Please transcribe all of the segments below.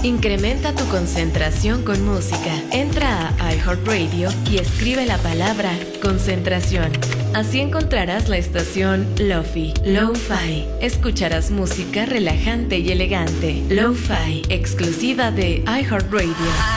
Incrementa tu concentración con música. Entra a iHeartRadio y escribe la palabra concentración. Así encontrarás la estación Lo-Fi, Lo-Fi. Escucharás música relajante y elegante. Lo-Fi, exclusiva de iHeartRadio.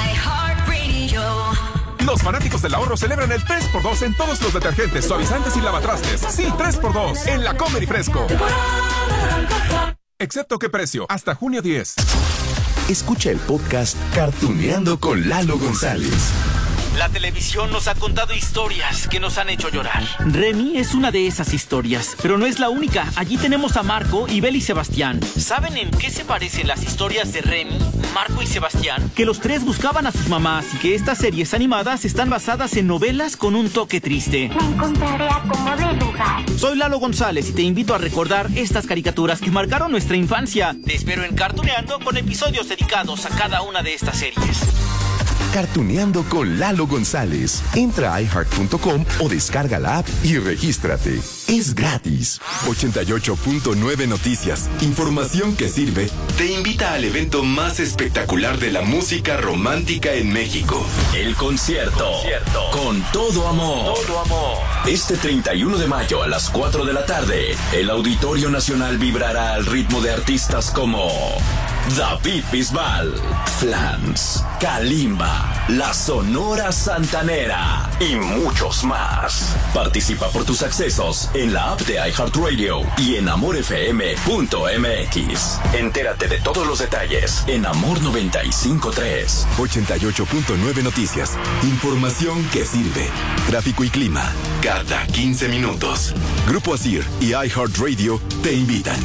Los fanáticos del ahorro celebran el 3x2 en todos los detergentes, suavizantes y lavatrastes. Sí, 3x2 en la Comer y Fresco. Excepto qué precio, hasta junio 10. Escucha el podcast Cartuneando con Lalo González. La televisión nos ha contado historias que nos han hecho llorar. Remy es una de esas historias, pero no es la única. Allí tenemos a Marco y Bel y Sebastián. ¿Saben en qué se parecen las historias de Remy, Marco y Sebastián? Que los tres buscaban a sus mamás y que estas series animadas están basadas en novelas con un toque triste. Me encontraré a como de lugar. Soy Lalo González y te invito a recordar estas caricaturas que marcaron nuestra infancia. Te espero en Cartuneando con episodios dedicados a cada una de estas series. Cartuneando con Lalo González. Entra a iHeart.com o descarga la app y regístrate. Es gratis. 88.9 Noticias. Información que sirve. Te invita al evento más espectacular de la música romántica en México. El concierto. Con todo amor. Este 31 de mayo a las 4 de la tarde, el Auditorio Nacional vibrará al ritmo de artistas como David Bisbal, Flans, Kalimba, La Sonora Santanera y muchos más. Participa por tus accesos en la app de iHeartRadio y en amorfm.mx. Entérate de todos los detalles en Amor 95.3. 88.9 Noticias. Información que sirve. Tráfico y clima cada 15 minutos. Grupo Asir y iHeartRadio te invitan.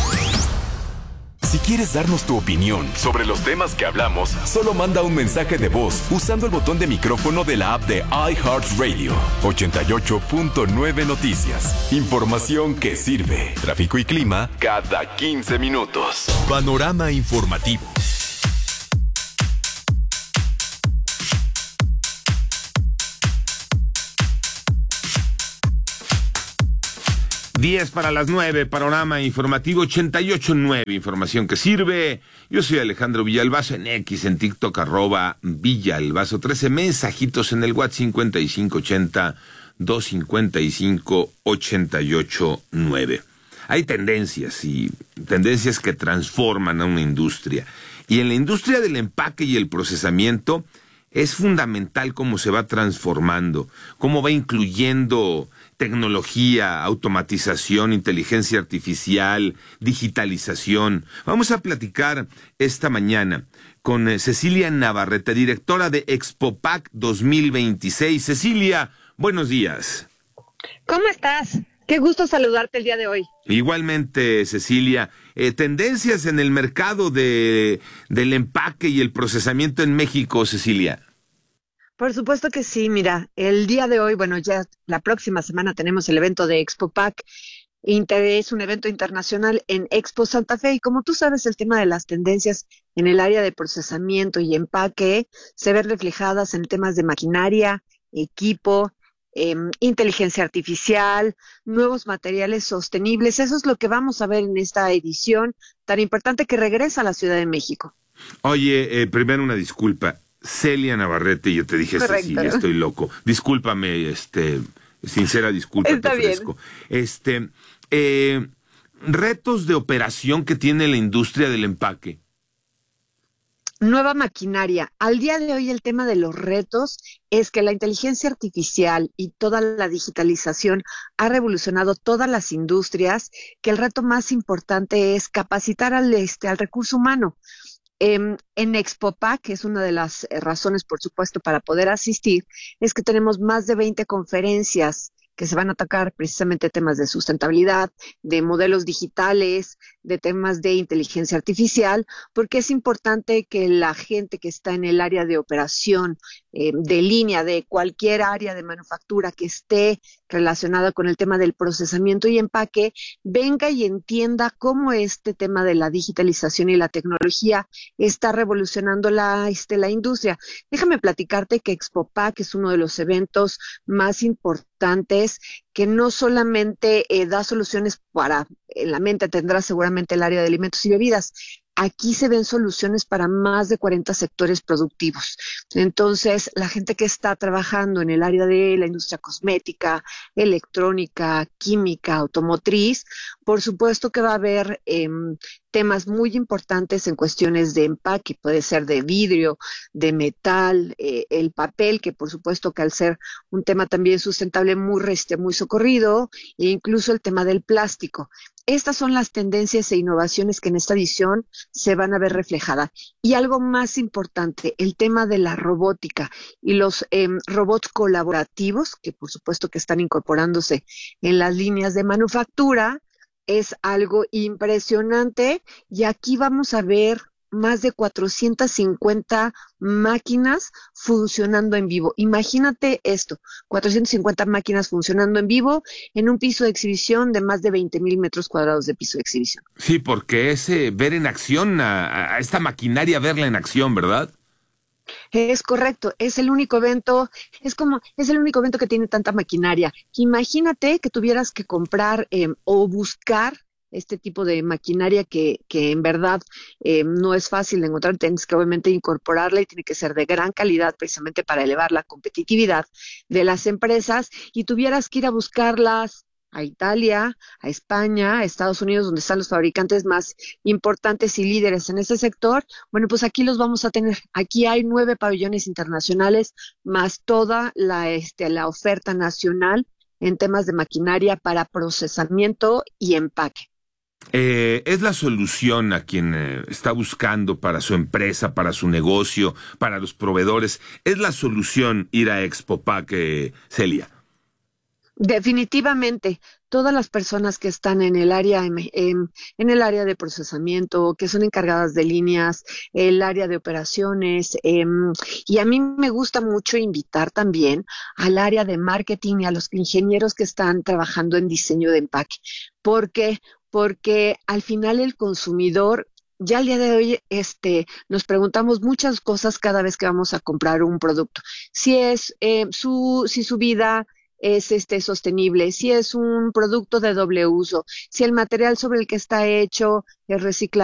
Si quieres darnos tu opinión sobre los temas que hablamos, solo manda un mensaje de voz usando el botón de micrófono de la app de iHeartRadio. 88.9 Noticias. Información que sirve. Tráfico y clima cada 15 minutos. Panorama informativo. Diez para las 9, panorama informativo 88.9, información que sirve. Yo soy Alejandro Villalbazo en X, en TikTok, @Villalbazo, 13 mensajitos en el WhatsApp 5580-255-889. Hay tendencias que transforman a una industria. Y en la industria del empaque y el procesamiento es fundamental cómo se va transformando, cómo va incluyendo tecnología, automatización, inteligencia artificial, digitalización. Vamos a platicar esta mañana con Cecilia Navarrete, directora de Expopack 2026. Cecilia, buenos días. ¿Cómo estás? Qué gusto saludarte el día de hoy. Igualmente, Cecilia. Tendencias en el mercado del empaque y el procesamiento en México, Cecilia. Por supuesto que sí, mira, el día de hoy, bueno, ya la próxima semana tenemos el evento de Expopack. Es un evento internacional en Expo Santa Fe y como tú sabes, el tema de las tendencias en el área de procesamiento y empaque se ven reflejadas en temas de maquinaria, equipo, inteligencia artificial, nuevos materiales sostenibles. Eso es lo que vamos a ver en esta edición tan importante que regresa a la Ciudad de México. Oye, primero una disculpa. Celia Navarrete, yo te dije, correcto. Cecilia, estoy loco. Discúlpame, sincera disculpa. Está te ofrezco. Retos de operación que tiene la industria del empaque. Nueva maquinaria. Al día de hoy el tema de los retos es que la inteligencia artificial y toda la digitalización ha revolucionado todas las industrias, que el reto más importante es capacitar al recurso humano. En Expopack, que es una de las razones, por supuesto, para poder asistir, es que tenemos más de 20 conferencias que se van a atacar precisamente temas de sustentabilidad, de modelos digitales, de temas de inteligencia artificial, porque es importante que la gente que está en el área de operación, de línea, de cualquier área de manufactura que esté relacionada con el tema del procesamiento y empaque, venga y entienda cómo este tema de la digitalización y la tecnología está revolucionando la industria. Déjame platicarte que Expopack es uno de los eventos más importantes que no solamente da soluciones en la mente tendrá seguramente el área de alimentos y bebidas, aquí se ven soluciones para más de 40 sectores productivos. Entonces, la gente que está trabajando en el área de la industria cosmética, electrónica, química, automotriz, por supuesto que va a haber temas muy importantes en cuestiones de empaque, puede ser de vidrio, de metal, el papel, que por supuesto que al ser un tema también sustentable muy socorrido, e incluso el tema del plástico. Estas son las tendencias e innovaciones que en esta edición se van a ver reflejadas. Y algo más importante, el tema de la robótica y los robots colaborativos, que por supuesto que están incorporándose en las líneas de manufactura, es algo impresionante. Y aquí vamos a ver más de 450 máquinas funcionando en vivo. Imagínate esto, 450 máquinas funcionando en vivo en un piso de exhibición de más de 20,000 metros cuadrados de piso de exhibición. Sí, porque es ver en acción a esta maquinaria, verla en acción, ¿verdad? Es correcto, es el único evento que tiene tanta maquinaria. Imagínate que tuvieras que comprar o buscar este tipo de maquinaria que en verdad no es fácil de encontrar, tienes que obviamente incorporarla y tiene que ser de gran calidad precisamente para elevar la competitividad de las empresas, y tuvieras que ir a buscarlas a Italia, a España, a Estados Unidos, donde están los fabricantes más importantes y líderes en ese sector. Bueno, pues aquí los vamos a tener. Aquí hay 9 pabellones internacionales, más toda la oferta nacional en temas de maquinaria para procesamiento y empaque. ¿Es la solución a quien está buscando para su empresa, para su negocio, para los proveedores? ¿Es la solución ir a Expopac, Celia? Definitivamente, todas las personas que están en el área en el área de procesamiento, que son encargadas de líneas, el área de operaciones, y a mí me gusta mucho invitar también al área de marketing y a los ingenieros que están trabajando en diseño de empaque. ¿Por qué? Porque al final el consumidor, ya al día de hoy, nos preguntamos muchas cosas cada vez que vamos a comprar un producto. Si es si su vida es sostenible, si es un producto de doble uso, si el material sobre el que está hecho es reciclable.